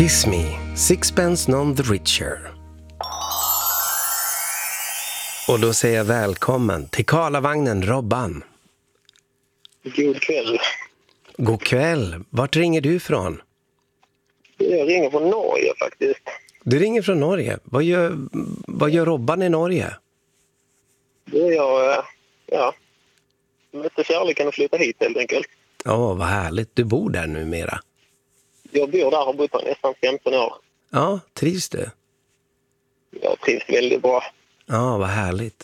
Kiss Me, Sixpence None the Richer. Och då säger jag välkommen till Karlavagnen, Robban. God kväll. God kväll. Vart ringer du ifrån? Jag ringer från Norge faktiskt. Du ringer från Norge. Vad gör Robban i Norge? Då är jag mötte kärleken och flytta hit helt enkelt. Ja, vad härligt. Du bor där numera. Jag bor där och har bott här nästan 15 år. Ja, trivs du? Jag trivs väldigt bra. Ja, vad härligt.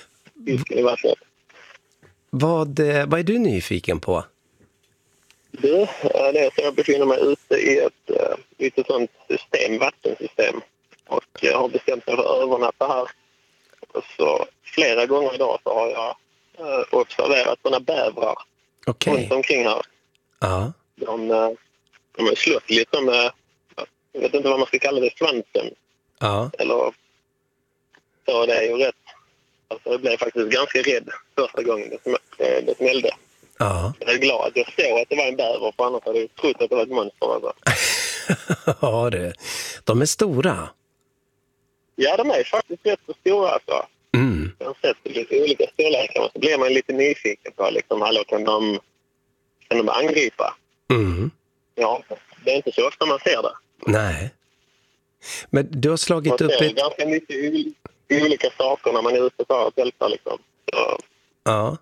Vad är du nyfiken på? Det är så jag befinner mig ute i ett lite sånt system, vattensystem. Och jag har bestämt mig för att övernatta här. Och så flera gånger idag så har jag observerat sådana bävrar runt omkring här. Ja. De har slått lite med, jag vet inte vad man ska kalla det, svansen. Ja. Eller så det är ju rätt. Alltså jag blev faktiskt ganska rädd första gången det smällde. Ja. Jag är glad att jag såg att det var en bäver, för annars hade jag trott att det var ett monster. Alltså. Ja, det. De är stora. Ja, de är faktiskt rätt så stora alltså. Mm. Jag har sett lite olika storlekar, och så blir man lite nyfiken på liksom, kan de angripa? Mm. Ja, det är inte så ofta man ser det. Nej. Men du har slagit upp ett... ganska mycket olika saker när man är ute och tältar liksom. Så... Ja.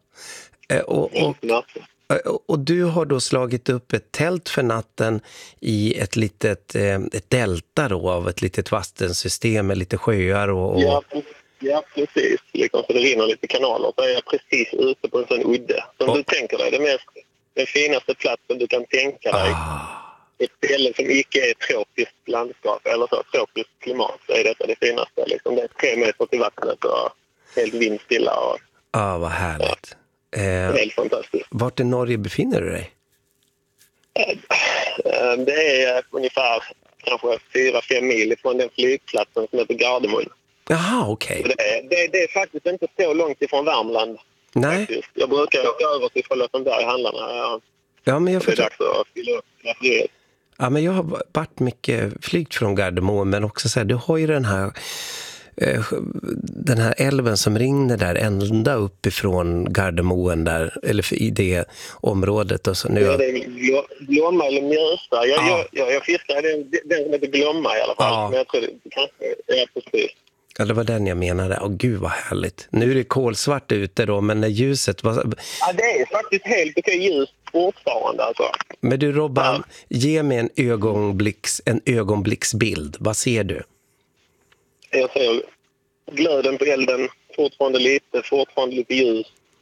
Och du har då slagit upp ett tält för natten i ett litet ett delta då, av ett litet vattensystem med lite sjöar och... Ja, precis. Liksom, så det rinner lite kanaler. Så är jag precis ute på en sån udde. Som du tänker dig, den finaste platsen du kan tänka dig. Ett ställe som icke är tropiskt landskap eller så, tropiskt klimat, så är detta det finaste. Liksom, det är 3 meter till vattnet och helt vindstilla. Och, vad härligt. helt fantastiskt. Vart i Norge befinner du dig? Det är ungefär kanske 4-5 mil från den flygplatsen som heter Gardermoen. Jaha, okej. Det är faktiskt inte så långt ifrån Värmland. Nej. Faktiskt. Jag brukar åka över till Charlottenberg-handlarna. Ja, men jag det är dags att fylla upp. Ja, men jag har varit mycket flygt från Gardermoen, men också så här, du har ju den här älven som rinner där ända uppifrån Gardermoen där, eller i det området. Och så nu det är Glomma eller Mjösta. Jag fiskar den som heter Glomma i alla fall. Ja. Men jag tror det kanske är precis. Ja, det var den jag menade. Gud vad härligt. Nu är det kolsvart ute då, men när ljuset var... Ja, det är faktiskt helt okej ljus fortfarande alltså. Men du Robban, ge mig en ögonblicksbild. Vad ser du? Jag ser glöden på elden, fortfarande lite ljus.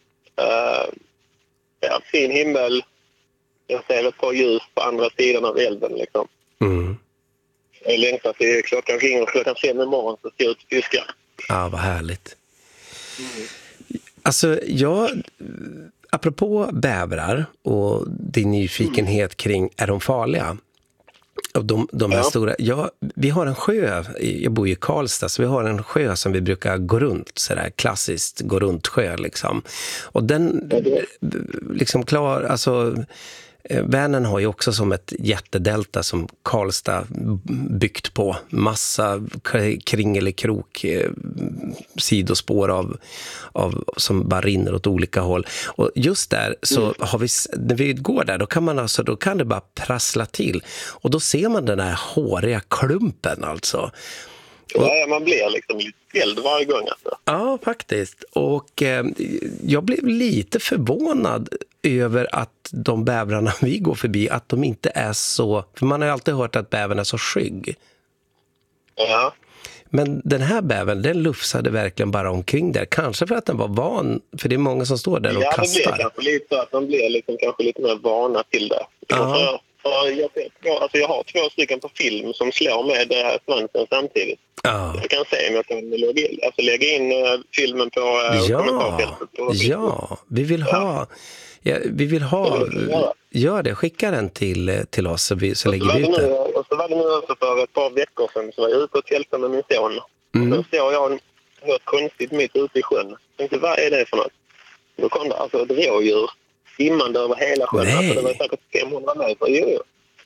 Fin himmel. Jag ser ett par ljus på andra sidan av elden liksom. Mm. Jag längtar till klockan ringer klockan 5 imorgon så ska jag ut och fiska. Ja, vad härligt. Mm. Alltså, apropå bävrar och din nyfikenhet kring, är de farliga? Och de här stora... vi har en sjö, jag bor i Karlstad, så vi har en sjö som vi brukar gå runt, sådär klassiskt gå runt sjö liksom. Och den liksom Vänern har ju också som ett jättedelta som Karlstad byggt på. Massa kringelikrok sidospår av som bara rinner åt olika håll. Och just där så har vi, när vi går där, då kan det bara prassla till. Och då ser man den här håriga klumpen alltså. Ja, man blir liksom lite ställd varje gång alltså. Ja, faktiskt. Och jag blev lite förvånad över att de bävrarna vi går förbi, att de inte är så... För man har ju alltid hört att bävern är så skygg. Ja. Men den här bävern, den lufsade verkligen bara omkring där. Kanske för att den var van, för det är många som står där och kastar. Ja, det blir kanske lite så att de blir liksom kanske lite mer vana till det. Ja. Jag har 2 stycken på film som slår med svansen samtidigt. Ja. Jag kan se om jag kan lägga in filmen på kommentarfältet. Ja, vi vill ha... Ja, vi vill ha... Gör det, skicka den till oss så lägger vi ut det. Och så var det nu också för ett par veckor sedan så var jag ute och tältade med min son. Då såg jag något konstigt mitt ute i sjön. Jag tänkte, vad är det för något? Då kom det alltså ett rådjur simmande över hela sjön. Alltså, det var säkert 500 meter. Jo.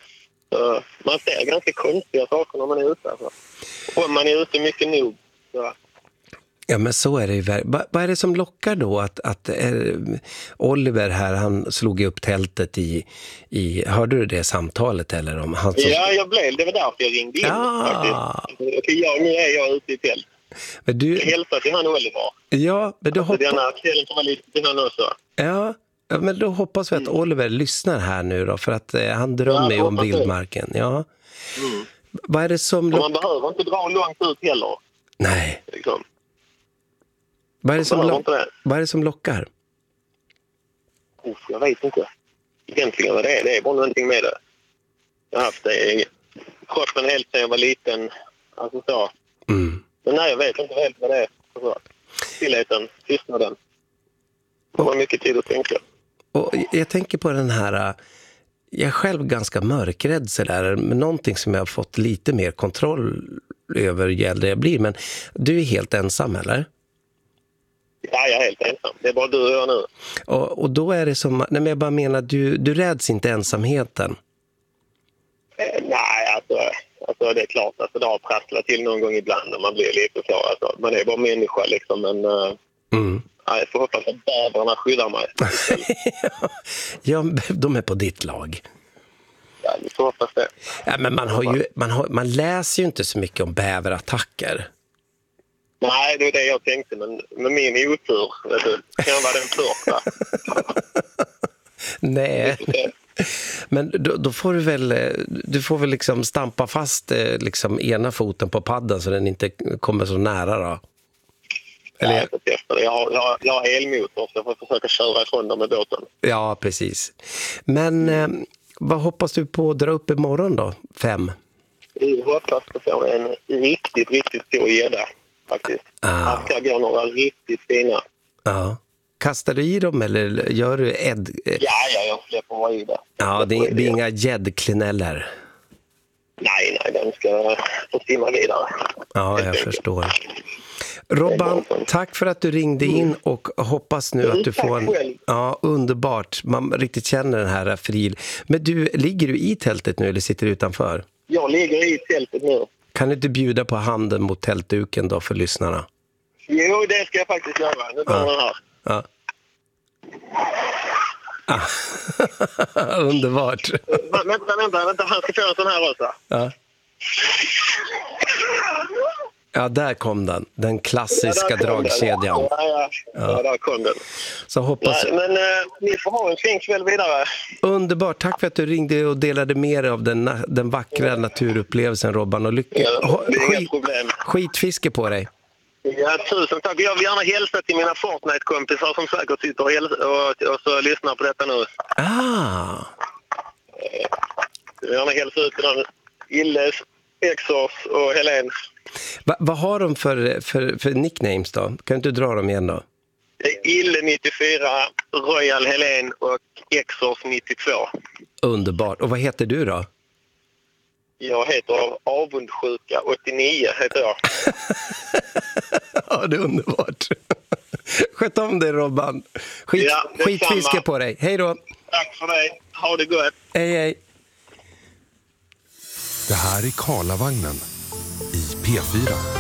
Så man ser ganska konstiga saker när man är ute. Alltså. Och man är ute mycket nog. Så. Ja, men så är det ju. Vad är det som lockar då att Oliver här, han slog upp tältet i hörde du det samtalet eller om han som... Ja, det var därför jag ringde in faktiskt. Nu är jag ute i tält. Men du... Jag hälsar till han Oliver. Ja, men du hoppas... Denna kvällen får vara lite till han också. Ja, men då hoppas vi att Oliver lyssnar här nu då, för att han drömmer ju om vildmarken. Ja. Vad är det som... Man behöver inte dra långt ut heller. Nej. Liksom. Vad är det som lockar? Jag vet inte. Egentligen vad det är. Det är bara någonting med det. Jag har haft det i kroppen helt sedan jag var liten. Alltså så. Men nej, jag vet inte helt vad det är. Stillheten, tystnaden. Det var mycket tid att tänka. Och jag tänker på den här... Jag är själv ganska mörkrädd så där, men någonting som jag har fått lite mer kontroll över ju äldre jag blir. Men du är helt ensam, eller? Ja, jag är helt ensam. Det är bara du och jag nu. Och då är det som... Nej, men jag bara menar, du räds inte ensamheten? Nej, alltså det är klart att det har prasslat till någon gång ibland när man blir lite så. Alltså, man är bara människa liksom, men... Jag får hoppas att bävrarna skyddar mig. Ja, de är på ditt lag. Ja, vi får hoppas det. Ja, men man läser ju inte så mycket om bäverattacker. Nej, det är det jag tänkte, men med min otur, vet du, kan vara den första. Nej. Men då får du får väl liksom stampa fast liksom ena foten på paddan så den inte kommer så nära då. Eller... Jag har elmotor så jag får försöka köra ifrån dem med båten. Ja, precis. Men vad hoppas du på att dra upp imorgon då? 5? Jag hoppas på få en riktigt, riktigt stor gädda faktiskt. Att ska gå några riktigt fina. Ja. Kastar du i dem eller gör du Ja, jag släpper i det. Ja, det är inga gäddklineller. Nej, den ska få simma vidare. Ja, jag förstår. Robban, tack för att du ringde in och hoppas nu att du får en... Ja, underbart. Man riktigt känner den här fril. Men ligger du i tältet nu eller sitter du utanför? Jag ligger i tältet nu. Kan du inte bjuda på handen mot tältduken då för lyssnarna? Jo, det ska jag faktiskt göra. Nu går den här. Ja. Underbart. Vänta. Han ska få en sån här också. Ja. Ja, där kom den. Den klassiska dragkedjan. Ja, där kom den. Så hoppas... Nej, men ni får ha en fin kväll vidare. Underbart. Tack för att du ringde och delade med dig av den vackra naturupplevelsen, Robban. Och lycka. Skitfiske på dig. Ja, tusen tack. Jag vill gärna hälsa till mina Fortnite-kompisar som säkert sitter och så lyssnar på detta nu. Jag vill gärna hälsa ut till dem. Illes, Exors och Helen. Vad har de för nicknames då? Kan du inte dra dem igen då? Ille 94, Royal Helen och Exors 92. Underbart. Och vad heter du då? Jag heter Avundsjuka 89 heter jag. Ja, det är underbart. Sköt om dig, Robban. Skitfiske på dig. Hej då. Tack för dig. Ha det gott. Hej. Det här är Karlavagnen i P4.